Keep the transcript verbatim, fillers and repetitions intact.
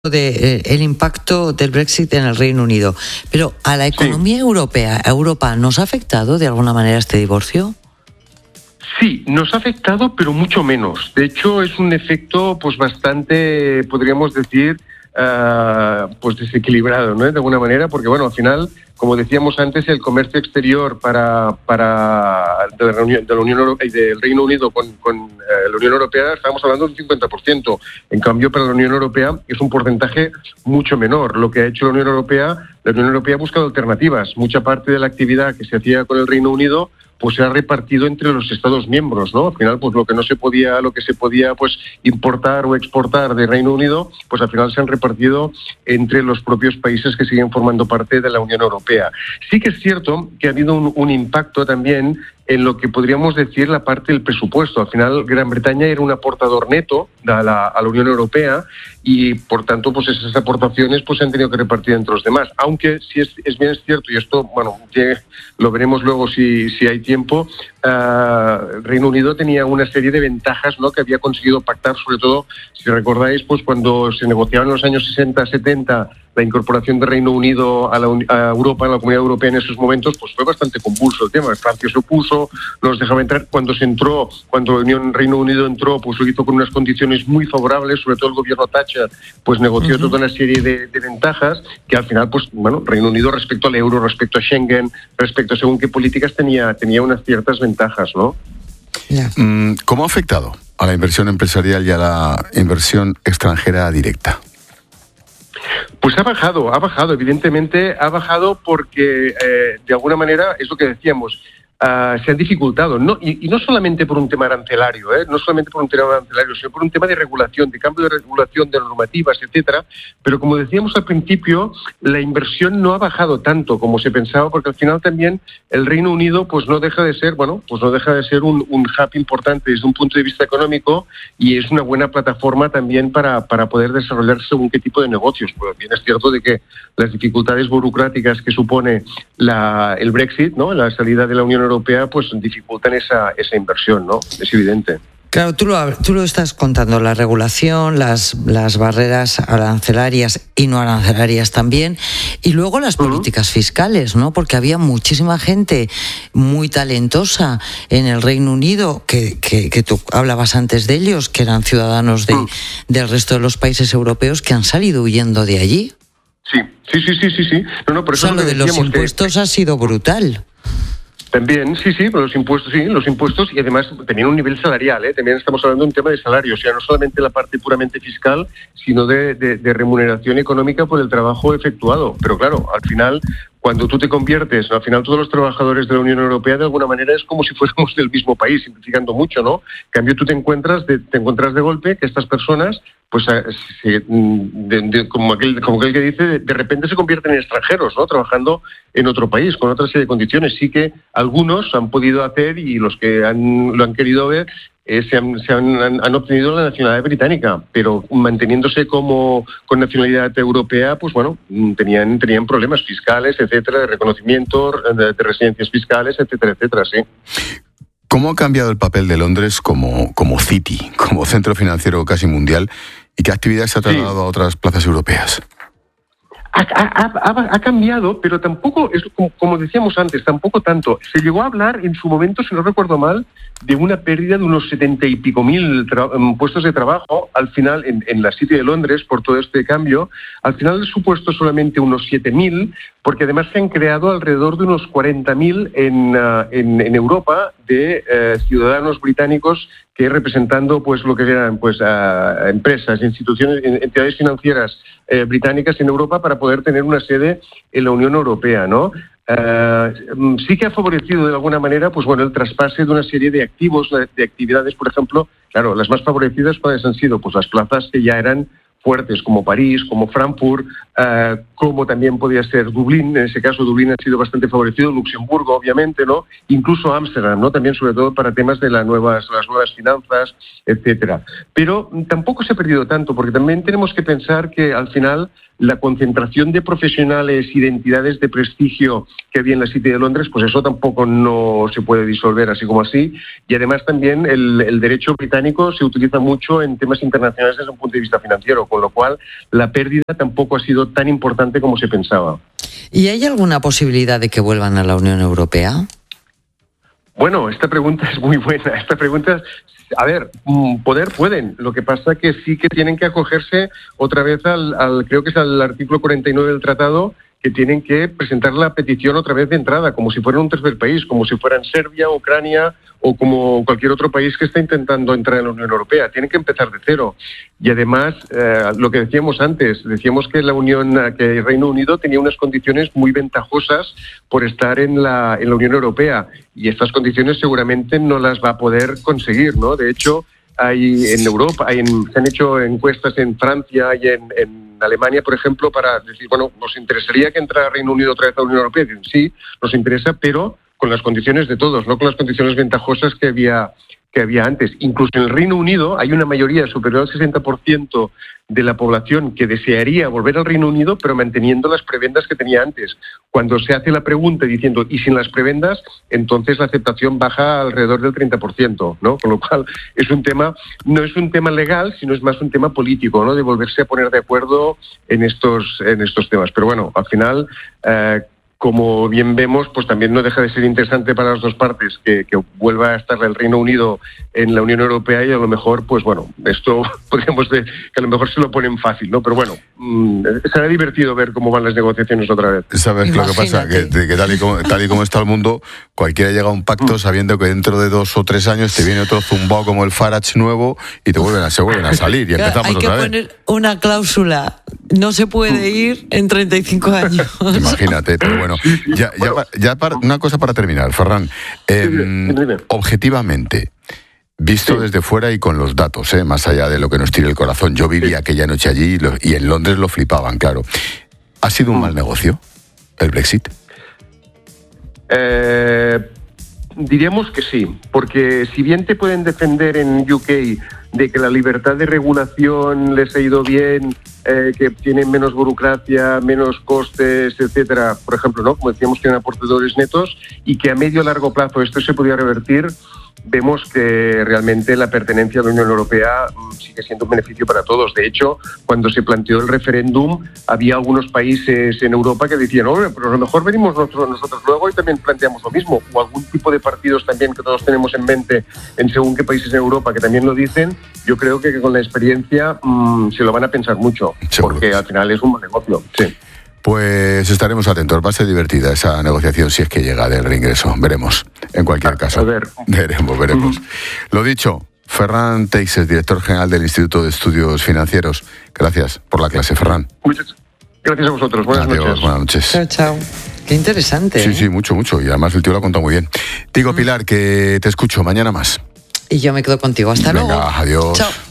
de eh, el impacto del Brexit en el Reino Unido, pero a la economía sí. europea, a Europa, ¿nos ha afectado de alguna manera este divorcio? Sí, nos ha afectado, pero mucho menos. De hecho, es un efecto, pues, bastante, podríamos decir, uh, pues, desequilibrado, ¿no? De alguna manera, porque, bueno, al final, como decíamos antes, el comercio exterior para para de la Unión, de la Unión Europea y del Reino Unido con, con eh, la Unión Europea, estamos hablando de un cincuenta por ciento. En cambio, para la Unión Europea es un porcentaje mucho menor. Lo que ha hecho la Unión Europea, la Unión Europea ha buscado alternativas. Mucha parte de la actividad que se hacía con el Reino Unido pues se ha repartido entre los Estados miembros, ¿no? Al final, pues lo que no se podía, lo que se podía, pues importar o exportar de Reino Unido, pues al final se han repartido entre los propios países que siguen formando parte de la Unión Europea. Sí que es cierto que ha habido un, un impacto también en lo que podríamos decir la parte del presupuesto. Al final, Gran Bretaña era un aportador neto a la, a la Unión Europea y, por tanto, pues esas aportaciones pues se han tenido que repartir entre los demás. Aunque, si es, es bien es cierto, y esto, bueno, que lo veremos luego si, si hay tiempo, uh, el Reino Unido tenía una serie de ventajas, ¿no?, que había conseguido pactar, sobre todo, si recordáis, pues cuando se negociaban en los años sesenta, setenta, la incorporación del Reino Unido a, la, a Europa, a la Comunidad Europea en esos momentos, pues fue bastante convulso el tema. Francia se opuso, no nos dejaba entrar. Cuando se entró, cuando la Unión Reino Unido entró, pues lo hizo con unas condiciones muy favorables, sobre todo el gobierno Thatcher, pues negoció uh-huh. toda una serie de, de ventajas que al final, pues bueno, Reino Unido respecto al euro, respecto a Schengen, respecto a según qué políticas tenía, tenía unas ciertas ventajas, ¿no? Yeah. ¿Cómo ha afectado a la inversión empresarial y a la inversión extranjera directa? Pues ha bajado, ha bajado, evidentemente ha bajado porque eh, de alguna manera es lo que decíamos, uh, se han dificultado, no, y, y no solamente por un tema arancelario, ¿eh? no solamente por un tema arancelario, sino por un tema de regulación, de cambio de regulación, de normativas, etcétera. Pero como decíamos al principio, la inversión no ha bajado tanto como se pensaba, porque al final también el Reino Unido pues no deja de ser, bueno, pues no deja de ser un, un hub importante desde un punto de vista económico y es una buena plataforma también para, para poder desarrollar según qué tipo de negocios. Pues bien es cierto de que las dificultades burocráticas que supone la, el Brexit, ¿no?, la salida de la Unión Europea, pues dificultan esa, esa inversión, ¿no? Es evidente. Claro, tú lo, tú lo estás contando, la regulación, las, las barreras arancelarias y no arancelarias también, y luego las uh-huh. políticas fiscales, ¿no? Porque había muchísima gente muy talentosa en el Reino Unido, que, que, que tú hablabas antes de ellos, que eran ciudadanos de, uh-huh. del resto de los países europeos que han salido huyendo de allí. Sí, sí, sí, sí, sí. sí. No, no, por eso o sea, lo de los impuestos que... ha sido brutal. También, sí, sí, los impuestos, sí, los impuestos y además tenían un nivel salarial, ¿eh? También estamos hablando de un tema de salario, o sea, no solamente la parte puramente fiscal, sino de, de, de remuneración económica por el trabajo efectuado. Pero claro, al final, cuando tú te conviertes, al final todos los trabajadores de la Unión Europea de alguna manera es como si fuéramos del mismo país, simplificando mucho, ¿no? En cambio, tú te encuentras de, te encuentras de golpe que estas personas, pues se, de, de, como, aquel, como aquel que dice, de, de repente se convierten en extranjeros, ¿no?, trabajando en otro país, con otra serie de condiciones. Sí que algunos han podido hacer y los que han, lo han querido ver, eh, se, han, se han, han, han obtenido la nacionalidad británica, pero manteniéndose como con nacionalidad europea, pues bueno, tenían, tenían problemas fiscales, etcétera, de reconocimiento, de, de residencias fiscales, etcétera, etcétera, sí. ¿Cómo ha cambiado el papel de Londres como, como city, como centro financiero casi mundial, y qué actividades se ha trasladado sí. a otras plazas europeas? Ha, ha, ha, ha cambiado, pero tampoco, es como, como decíamos antes, tampoco tanto. Se llegó a hablar en su momento, si no recuerdo mal, de una pérdida de unos setenta y pico mil tra- puestos de trabajo al final en, en la City de Londres por todo este cambio. Al final han supuesto solamente unos siete mil, porque además se han creado alrededor de unos cuarenta mil en, uh, en, en Europa de uh, ciudadanos británicos que representando pues lo que eran pues uh, empresas, instituciones, entidades financieras eh, británicas en Europa para poder tener una sede en la Unión Europea, ¿no? Uh, sí que ha favorecido de alguna manera pues bueno el traspase de una serie de activos, de actividades, por ejemplo, claro, las más favorecidas pues han sido pues las plazas que ya eran fuertes como París, como Frankfurt, uh, como también podía ser Dublín. En ese caso Dublín ha sido bastante favorecido, Luxemburgo obviamente, ¿no? Incluso Ámsterdam, ¿no? También sobre todo para temas de las nuevas, las nuevas finanzas, etcétera. Pero tampoco se ha perdido tanto, porque también tenemos que pensar que al final la concentración de profesionales y de entidades de prestigio que había en la City de Londres, pues eso tampoco no se puede disolver así como así. Y además también el, el derecho británico se utiliza mucho en temas internacionales desde un punto de vista financiero, con lo cual la pérdida tampoco ha sido tan importante como se pensaba. ¿Y hay alguna posibilidad de que vuelvan a la Unión Europea? Bueno, esta pregunta es muy buena. Esta pregunta, a ver, poder pueden. Lo que pasa que sí que tienen que acogerse otra vez al, al creo que es al artículo cuarenta y nueve del tratado, que tienen que presentar la petición otra vez de entrada, como si fueran un tercer país, como si fueran Serbia, Ucrania o como cualquier otro país que está intentando entrar en la Unión Europea. Tienen que empezar de cero. Y además, eh, lo que decíamos antes, decíamos que la Unión, que el Reino Unido tenía unas condiciones muy ventajosas por estar en la, en la Unión Europea, y estas condiciones seguramente no las va a poder conseguir, ¿no? De hecho, hay en Europa, hay en, se han hecho encuestas en Francia y en, en Alemania, por ejemplo, para decir, bueno, nos interesaría que entrara Reino Unido otra vez a la Unión Europea. Dicen, sí, nos interesa, pero con las condiciones de todos, no con las condiciones ventajosas que había que había antes. Incluso en el Reino Unido hay una mayoría superior al sesenta por ciento de la población que desearía volver al Reino Unido, pero manteniendo las prebendas que tenía antes. Cuando se hace la pregunta diciendo, ¿y sin las prebendas? Entonces la aceptación baja alrededor del treinta por ciento, ¿no? Con lo cual es un tema, no es un tema legal, sino es más un tema político, ¿no? De volverse a poner de acuerdo en estos, en estos temas. Pero bueno, al final, eh, como bien vemos, pues también no deja de ser interesante para las dos partes que, que vuelva a estar el Reino Unido en la Unión Europea, y a lo mejor, pues bueno, esto podríamos decir que a lo mejor se lo ponen fácil, ¿no? Pero bueno, mmm, será divertido ver cómo van las negociaciones otra vez. ¿Sabes Imagínate. Lo que pasa? Que, que tal, y como, tal y como está el mundo, cualquiera llega a un pacto sabiendo que dentro de dos o tres años te viene otro zumbao como el Farage nuevo y te vuelven a, se vuelven a salir y empezamos Hay otra vez. Hay que poner una cláusula. No se puede ir en treinta y cinco años. Imagínate, pero bueno. Ya, ya, ya para, una cosa para terminar, Ferran. Eh, objetivamente, visto sí. desde fuera y con los datos, eh, más allá de lo que nos tire el corazón, yo viví sí. aquella noche allí lo, y en Londres lo flipaban, claro. ¿Ha sido un mal negocio el Brexit? Eh, diríamos que sí, porque si bien te pueden defender en U K de que la libertad de regulación les ha ido bien, eh, que tienen menos burocracia, menos costes, etcétera, por ejemplo, ¿no? Como decíamos, tienen aportadores netos, y que a medio o largo plazo esto se podría revertir, vemos que realmente la pertenencia a la Unión Europea sigue siendo un beneficio para todos. De hecho, cuando se planteó el referéndum, había algunos países en Europa que decían, oye, pero a lo mejor venimos nosotros, nosotros luego y también planteamos lo mismo. O algún tipo de partidos también que todos tenemos en mente en según qué países en Europa que también lo dicen. Yo creo que con la experiencia mmm, se lo van a pensar mucho, Seguro. porque al final es un buen negocio. Sí. Pues estaremos atentos. Va a ser divertida esa negociación si es que llega del reingreso. Veremos. En cualquier caso. A ver. Veremos, veremos. Uh-huh. Lo dicho, Ferran Teixes, director general del Instituto de Estudios Financieros. Gracias por la clase, Ferran. Muchas gracias a vosotros. Buenas Adiós, noches. Buenas noches. Chao, chao. Qué interesante. Sí, ¿eh? sí, mucho, mucho. Y además el tío lo ha contado muy bien. Digo, uh-huh. Pilar, que te escucho mañana más. Y yo me quedo contigo. Hasta Venga, luego. Adiós. Chao.